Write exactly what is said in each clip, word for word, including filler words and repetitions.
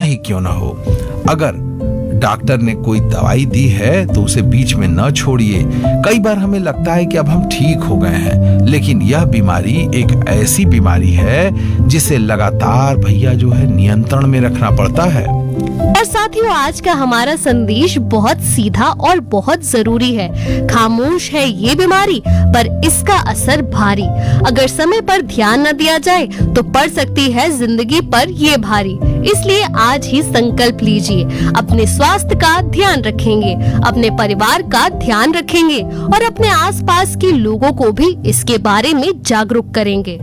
ही क्यों ना हो। अगर डॉक्टर ने कोई दवाई दी है तो उसे बीच में न छोड़िए। कई बार हमें लगता है कि अब हम ठीक हो गए हैं, लेकिन यह बीमारी एक ऐसी बीमारी है जिसे लगातार भैया जो है नियंत्रण में रखना पड़ता है। और साथियों, आज का हमारा संदेश बहुत सीधा और बहुत जरूरी है। खामोश है ये बीमारी, पर इसका असर भारी। अगर समय पर ध्यान न दिया जाए तो पड़ सकती है जिंदगी पर ये भारी। इसलिए आज ही संकल्प लीजिए, अपने स्वास्थ्य का ध्यान रखेंगे, अपने परिवार का ध्यान रखेंगे और अपने आसपास के लोगों को भी इसके बारे में जागरूक करेंगे।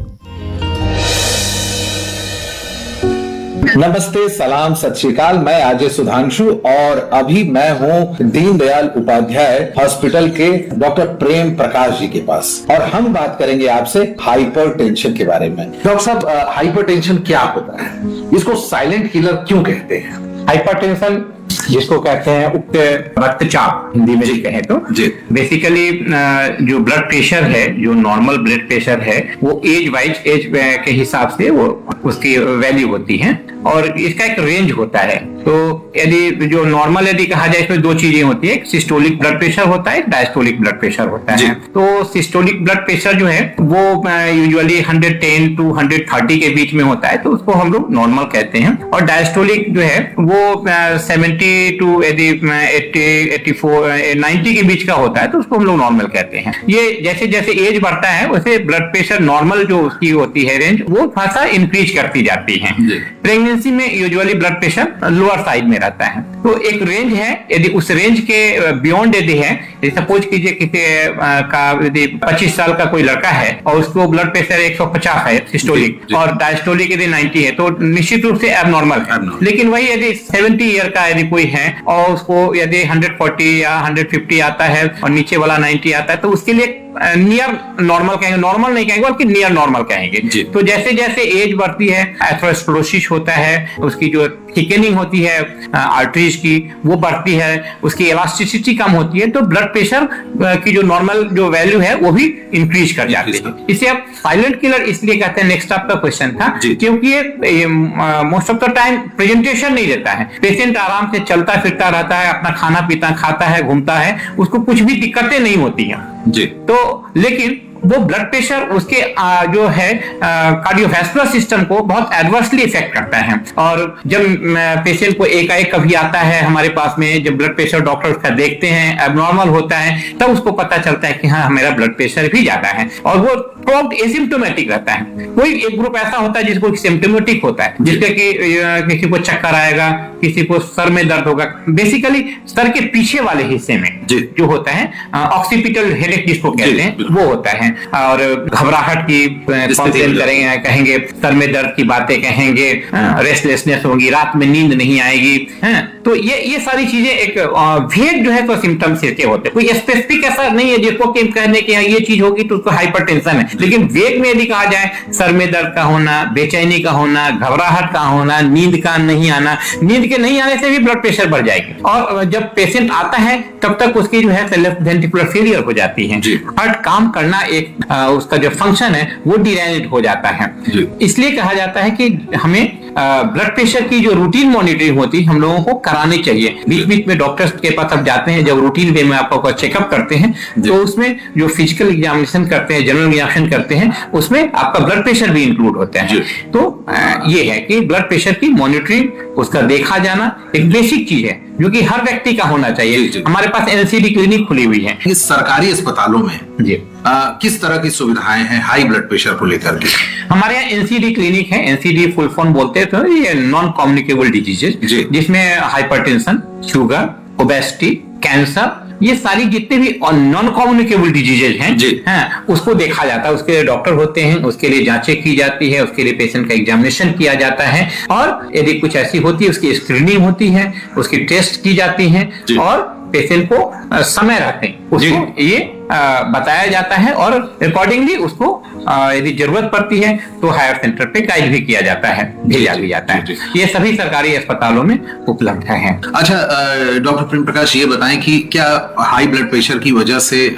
नमस्ते, सलाम, सत श्री अकाल। मैं आरजे सुधांशु और अभी मैं हूँ दीनदयाल उपाध्याय हॉस्पिटल के डॉक्टर प्रेम प्रकाश जी के पास और हम बात करेंगे आपसे हाइपरटेंशन के बारे में। डॉक्टर साहब, हाइपरटेंशन क्या होता है? इसको साइलेंट किलर क्यों कहते हैं? हाइपरटेंशन जिसको कहते हैं उच्च रक्तचाप हिंदी में जी कहें तो बेसिकली जो ब्लड प्रेशर है, जो नॉर्मल ब्लड प्रेशर है, वो एज वाइज एज के हिसाब से वो उसकी वैल्यू होती है और इसका एक रेंज होता है। तो यदि जो नॉर्मल यदि कहा जाए इसमें दो चीजें होती है, सिस्टोलिक ब्लड प्रेशर होता है, डायस्टोलिक ब्लड प्रेशर होता है। तो सिस्टोलिक ब्लड प्रेशर जो है वो usually one ten to one thirty के बीच में होता है, तो उसको हम लोग नॉर्मल कहते हैं। और डायस्टोलिक जो है वो सेवेंटी टू यदि एट्टी एट्टी फोर नाइन्टी के बीच का होता है, तो उसको हम लोग नॉर्मल कहते हैं। ये जैसे जैसे एज बढ़ता है वैसे ब्लड प्रेशर नॉर्मल जो उसकी होती है रेंज, वो थोड़ा सा इंक्रीज करती जाती है। प्रेगनेंसी में usually blood pressure lower side में रहता है। तो एक रेंज है, यदि उस रेंज के बियॉन्ड यदि है, सपोज कीजिए किसी का यदि पच्चीस साल का कोई लड़का है और उसको ब्लड प्रेशर एक सौ पचास है सिस्टोलिक और डायस्टोलिक यदि नब्बे है, तो निश्चित रूप से एबनॉर्मल है। लेकिन वही यदि सत्तर ईयर का यदि कोई है और उसको यदि एक सौ चालीस या एक सौ पचास आता है और नीचे वाला नब्बे आता है, तो उसके लिए नियर नॉर्मल कहेंगे, नॉर्मल नहीं कहेंगे बल्कि नियर नॉर्मल कहेंगे। तो जैसे जैसे एज बढ़ती है, एथेरोस्क्लेरोसिस होता है, उसकी जो थिकनिंग होती है आर्टरीज की वो बढ़ती है, उसकी इलास्टिसिटी कम होती है, तो ब्लड प्रेशर की जो नॉर्मल जो वैल्यू है वो भी इंक्रीज कर जाती है। इसे आप साइलेंट किलर इसलिए कहते हैं, नेक्स्ट आपका क्वेश्चन था, क्योंकि ये most of the time presentation नहीं देता है। पेशेंट आराम से चलता फिरता रहता है, अपना खाना पीता खाता है, घूमता है, उसको कुछ भी दिक्कतें नहीं होती हैं जी। तो लेकिन वो ब्लड प्रेशर उसके आ, जो है कार्डियोवैस्कुलर सिस्टम को बहुत एडवर्सली इफेक्ट करता है। और जब पेशेंट को एकाएक कभी आता है हमारे पास में, जब ब्लड प्रेशर डॉक्टर उसका देखते हैं एबनॉर्मल होता है, तब उसको पता चलता है कि हाँ मेरा ब्लड प्रेशर भी ज्यादा है और वो प्रोम्प्ट एसिम्प्टोमेटिक रहता है। कोई एक ग्रुप ऐसा होता है जिसको सिम्प्टोमेटिक होता है, जिसके कि किसी को चक्कर आएगा, किसी को सर में दर्द होगा, बेसिकली सर के पीछे वाले हिस्से में जो होता है ऑक्सीपिटल हेडेक जिसको कहते हैं वो होता है, और घबराहट की कंप्लेन करेंगे, कहेंगे सर में दर्द की बातें कहेंगे, रेस्टलेसनेस होगी, रात में नींद नहीं आएगी। तो ये ये सारी चीजें एक वेग जो है तो सिम्टम्स के होते हैं। कोई स्पेसिफिक ऐसा नहीं है जिसको कि कहने के ये चीज होगी तो उसको हाइपरटेंशन है, लेकिन वेग में यदि कहा जाए सर में दर्द का होना, बेचैनी का होना, घबराहट का होना, नींद का नहीं आना, नींद के नहीं आने से भी ब्लड प्रेशर बढ़ जाएगी। और जब पेशेंट आता है तब तक उसकी जो है लेफ्ट वेंट्रिकुलर फेलियर हो जाती है, हार्ट काम करना एक आ, उसका जो फंक्शन है वो डिरेंज्ड हो जाता है। इसलिए कहा जाता है कि हमें ब्लड प्रेशर की जो रूटीन मॉनिटरिंग होती है हम लोगों को करानी चाहिए। बीच बीच में डॉक्टर्स के पास आप जाते हैं, जब रूटीन वे में आपको चेकअप करते हैं तो उसमें जो फिजिकल एग्जामिनेशन करते हैं, जनरल एग्जामिनेशन करते हैं, उसमें आपका ब्लड प्रेशर भी इंक्लूड होता है। तो ये है कि ब्लड प्रेशर की मॉनिटरिंग, उसका देखा जाना एक बेसिक चीज है जो कि हर व्यक्ति का होना चाहिए। हमारे पास एनसीडी क्लिनिक खुली हुई है। इस सरकारी अस्पतालों में जी आ, किस तरह की सुविधाएं हैं हाई ब्लड प्रेशर को लेकर के? हमारे यहाँ एनसीडी क्लिनिक है। एनसीडी फुल फॉर्म बोलते हैं तो ये नॉन कम्युनिकेबल डिजीजेज, जिसमें हाइपरटेंशन, शुगर, ओबेसिटी, कैंसर, ये सारी जितने भी नॉन कम्युनिकेबल डिजीजेज हैं जी हाँ, उसको देखा जाता है। उसके लिए डॉक्टर होते हैं, उसके लिए जांचें की जाती है, उसके लिए पेशेंट का एग्जामिनेशन किया जाता है, और यदि कुछ ऐसी होती है उसकी स्क्रीनिंग होती है, उसकी टेस्ट की जाती है और पेशेंट को समय रहते उसको ये आ, बताया जाता है और अकॉर्डिंगली उसको यदि जरूरत पड़ती है तो हायर सेंटर पे गाइड भी किया जाता है, भेजा भी जाता है। ये सभी सरकारी अस्पतालों में उपलब्ध है। अच्छा डॉक्टर प्रेम प्रकाश, ये बताएं कि क्या हाई ब्लड प्रेशर की वजह से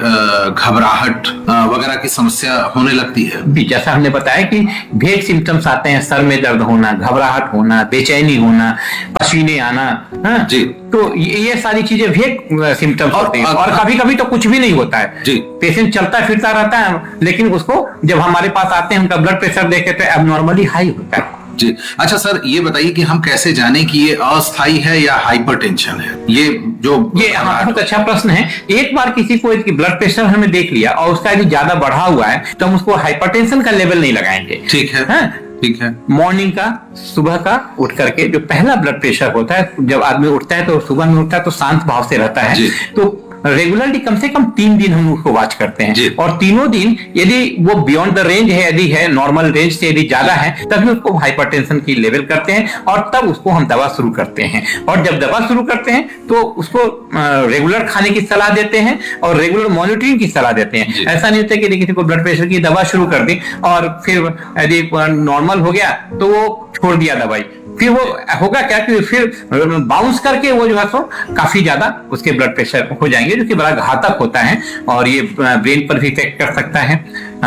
घबराहट वगैरह की समस्या होने लगती है? जैसा हमने बताया कि भेग सिम्टम्स आते हैं, सर में दर्द होना, घबराहट होना, बेचैनी होना, पसीने आना, हाँ जी, तो ये, ये सारी चीजें भी एक सिम्टम्स होते हैं। और कभी कभी तो कुछ भी नहीं होता है जी, पेशेंट चलता फिरता रहता है, लेकिन उसको जब हमारे पास आते हैं उनका ब्लड प्रेशर देखे तो एबनॉर्मली हाई होता है। जी। अच्छा सर, ये बताइए कि हम कैसे जाने कि ये अस्थायी है या हाइपरटेंशन है? ये जो ये हाँ, बहुत अच्छा प्रश्न है। एक बार किसी को ब्लड प्रेशर हमने देख लिया और उसका यदि ज्यादा बढ़ा हुआ है तो हम उसको हाइपरटेंशन का लेवल नहीं लगाएंगे। ठीक है, हाँ? ठीक है। मॉर्निंग का, सुबह का उठ करके जो पहला ब्लड प्रेशर होता है, जब आदमी उठता है तो सुबह में उठता है तो शांत भाव से रहता है, तो रेगुलरली कम से कम तीन दिन हम उसको वॉच करते हैं। और तीनों दिन यदि वो बियॉन्ड द रेंज है, यदि है नॉर्मल रेंज से यदि ज्यादा है, तभी उसको हाइपरटेंशन की लेवल करते हैं और तब उसको हम दवा शुरू करते हैं। और जब दवा शुरू करते हैं तो उसको रेगुलर खाने की सलाह देते हैं और रेगुलर मॉनिटरिंग की सलाह देते हैं। ऐसा नहीं होता कि यदि किसी को ब्लड प्रेशर की दवा शुरू कर दी और फिर यदि नॉर्मल हो गया तो वो छोड़ दिया दवाई, फिर वो होगा क्या कि फिर बाउंस करके वो जो है सो काफी ज्यादा उसके ब्लड प्रेशर हो जाएंगे, जो कि बड़ा घातक होता है और ये ब्रेन पर भी इफेक्ट कर सकता है।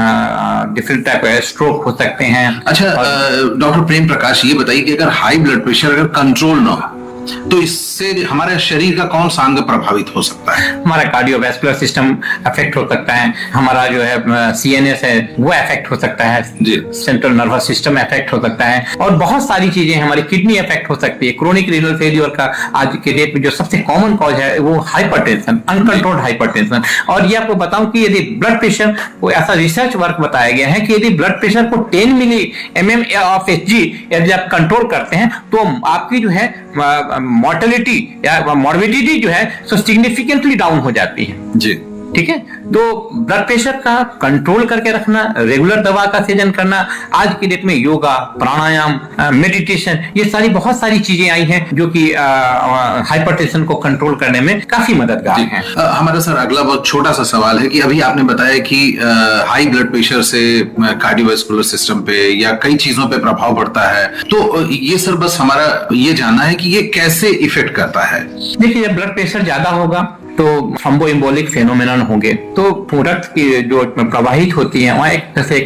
डिफरेंट टाइप का स्ट्रोक हो सकते हैं। अच्छा डॉक्टर प्रेम प्रकाश, ये बताइए कि अगर हाई ब्लड प्रेशर अगर कंट्रोल ना हो तो इससे हमारे शरीर का कौन सा अंग प्रभावित हो सकता है? हमारा कार्डियोवैस्कुलर सिस्टम अफेक्ट हो सकता है, हमारा जो है सीएनएस है वो अफेक्ट हो सकता है, सेंट्रल नर्वस सिस्टम अफेक्ट हो सकता है और बहुत सारी चीजें, हमारी किडनी अफेक्ट हो सकती है। क्रोनिक रीनल फेलियर का आज के डेट में जो सबसे कॉमन कॉज है वो हाइपरटेंशन, अनकंट्रोल्ड हाइपरटेंशन। और ये आपको बताऊं कि यदि ब्लड प्रेशर को, ऐसा रिसर्च वर्क बताया गया है कि यदि ब्लड प्रेशर को ten milli M M of H G यदि आप कंट्रोल करते हैं तो आपकी जो है मॉर्टेलिटी या मॉर्बिडिटी जो है सो सिग्निफिकेंटली डाउन हो जाती है। जी, ठीक है। तो ब्लड प्रेशर का कंट्रोल करके रखना, रेगुलर दवा का सेवन करना, आज की डेट में योगा, प्राणायाम, मेडिटेशन, ये सारी बहुत सारी चीजें आई हैं जो कि हाइपरटेंशन को कंट्रोल करने में काफी मददगार हैं। हमारा सर अगला बहुत छोटा सा सवाल है कि अभी आपने बताया कि हाई ब्लड प्रेशर से कार्डियोवैस्कुलर सिस्टम पे या कई चीजों पे प्रभाव पड़ता है, तो ये सर बस हमारा ये जानना है कि ये कैसे इफेक्ट करता है? देखिए, जब ब्लड प्रेशर ज्यादा होगा तो थ्रोम्बोएम्बोलिक फेनोमेनन होंगे, तो रक्त की जो प्रवाहित होती है वहाँ एक तरह से एक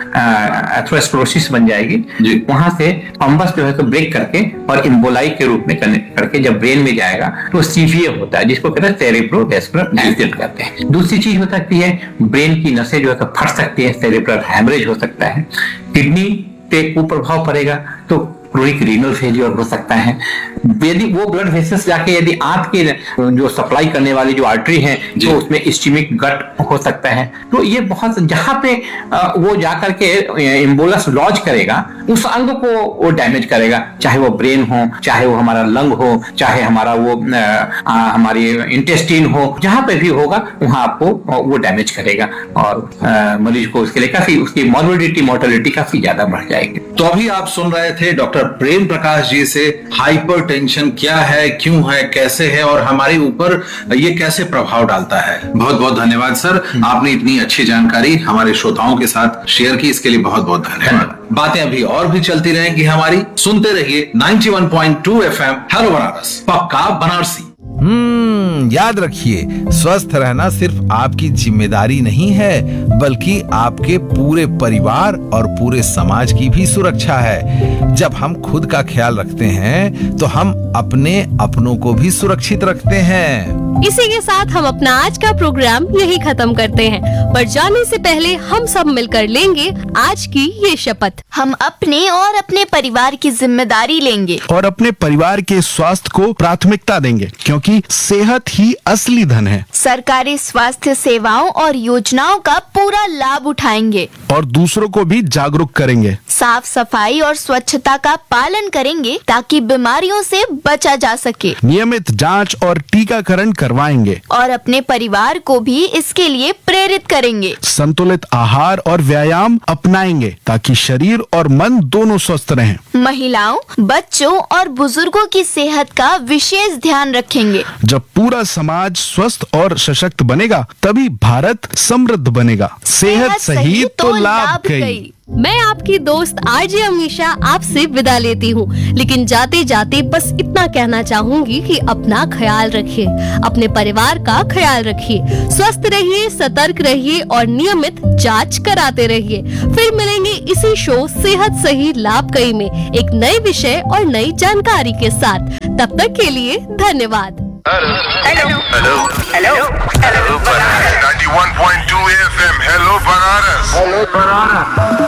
एथेरोस्क्लेरोसिस बन जाएगी। वहां से थ्रोम्बस जो है तो ब्रेक करके और एम्बोलाई के रूप में कनेक्ट करके जब ब्रेन में जाएगा तो सीवियर होता है, जिसको कहते हैं सेरेब्रोवैस्कुलर एक्सीडेंट कहते हैं। दूसरी चीज हो सकती है ब्रेन की नसें जो है तो फट सकती है, सेरेब्रल हैमरेज हो सकता है। किडनी पे कुप्रभाव पड़ेगा तो क्रोनिक रीनल फेलियर हो सकता है। यदि वो ब्लड वेसल्स जाके यदि आंत के जो सप्लाई करने वाली जो आर्टरी है तो उसमें इस्चेमिक गट हो सकता है। तो ये बहुत, जहां पे वो जाकर के एम्बोलस लॉज करेगा उस अंग को वो डैमेज करेगा, चाहे वो ब्रेन हो, चाहे वो हमारा लंग हो, चाहे हमारा वो आ, हमारी इंटेस्टाइन हो, जहां पे भी होगा वहां आपको वो डैमेज करेगा और आ, मरीज को उसके लिए काफी, उसकी मॉर्बिडिटी, मोर्टेलिटी काफी ज्यादा बढ़ जाएगी। तो अभी आप सुन रहे थे डॉक्टर प्रेम प्रकाश जी से हाइपरटेंशन क्या है, क्यों है, कैसे है और हमारे ऊपर ये कैसे प्रभाव डालता है। बहुत बहुत धन्यवाद सर, आपने इतनी अच्छी जानकारी हमारे श्रोताओं के साथ शेयर की, इसके लिए बहुत बहुत धन्यवाद। बातें अभी और भी चलती रहेंगी हमारी, सुनते रहिए ninety one point two FM hello Banaras, पक्का बनारसी। हम्म याद रखिए, स्वस्थ रहना सिर्फ आपकी जिम्मेदारी नहीं है, बल्कि आपके पूरे परिवार और पूरे समाज की भी सुरक्षा है। जब हम खुद का ख्याल रखते हैं तो हम अपने अपनों को भी सुरक्षित रखते हैं। इसी के साथ हम अपना आज का प्रोग्राम यही खत्म करते हैं, पर जाने से पहले हम सब मिलकर लेंगे आज की ये शपथ। हम अपने और अपने परिवार की जिम्मेदारी लेंगे और अपने परिवार के स्वास्थ्य को प्राथमिकता देंगे, क्योंकि सेहत ही असली धन है। सरकारी स्वास्थ्य सेवाओं और योजनाओं का पूरा लाभ उठाएंगे और दूसरों को भी जागरूक करेंगे। साफ सफाई और स्वच्छता का पालन करेंगे ताकि बीमारियों से बचा जा सके। नियमित जांच और टीकाकरण करवाएंगे और अपने परिवार को भी इसके लिए प्रेरित करेंगे। संतुलित आहार और व्यायाम अपनाएंगे ताकि शरीर और मन दोनों स्वस्थ रहें। महिलाओं, बच्चों और बुजुर्गों की सेहत का विशेष ध्यान रखेंगे। जब पूरा समाज स्वस्थ और सशक्त बनेगा तभी भारत समृद्ध बनेगा। सेहत सही तो लाभ गई। मैं आपकी दोस्त आरजे अमीशा आपसे विदा लेती हूँ, लेकिन जाते जाते बस इतना कहना चाहूंगी कि अपना ख्याल रखिए, अपने परिवार का ख्याल रखिए, स्वस्थ रहिए, सतर्क रहिए और नियमित जांच कराते रहिए। फिर मिलेंगे इसी शो सेहत सही लाभ कई में एक नए विषय और नई जानकारी के साथ। तब तक के लिए धन्यवाद। Hello hello hello hello Banaras ninety one point two F M. Hello Banaras. Hello Banaras.